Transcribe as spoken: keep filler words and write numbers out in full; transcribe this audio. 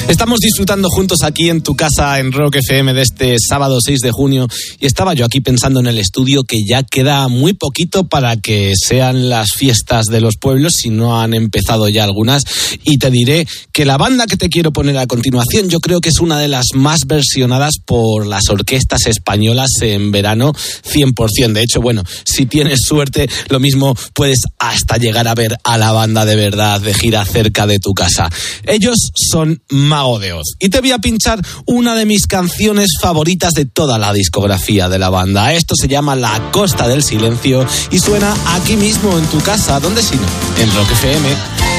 Estamos disfrutando juntos aquí en tu casa en Rock F M de este sábado seis de junio y estaba yo aquí pensando en el estudio que ya queda muy poquito para que sean las fiestas de los pueblos, si no han empezado ya algunas, y te diré que la banda que te quiero poner a continuación yo creo que es una de las más versionadas por las orquestas españolas en verano cien por ciento. De hecho, bueno, si tienes suerte, lo mismo puedes hasta llegar a ver a la banda de verdad de gira cerca de tu casa. Ellos son Mago de Oz y te voy a pinchar una de mis canciones favoritas de toda la discografía de la banda. Esto se llama La Costa del Silencio y suena aquí mismo en tu casa, ¿dónde si no? En Rock F M.